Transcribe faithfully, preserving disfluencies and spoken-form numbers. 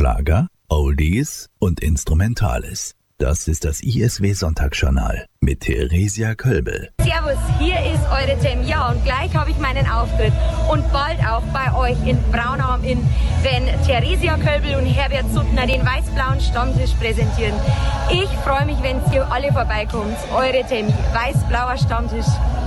Schlager, Oldies und Instrumentales. Das ist das I S W-Sonntagsjournal mit Theresia Kölbel. Servus, hier ist eure Tem. Ja, und gleich habe ich meinen Auftritt. Und bald auch bei euch in Braunau am Inn, wenn Theresia Kölbel und Herbert Suttner den weiß-blauen Stammtisch präsentieren. Ich freue mich, wenn ihr alle vorbeikommt. Eure Tem, weiß-blauer Stammtisch.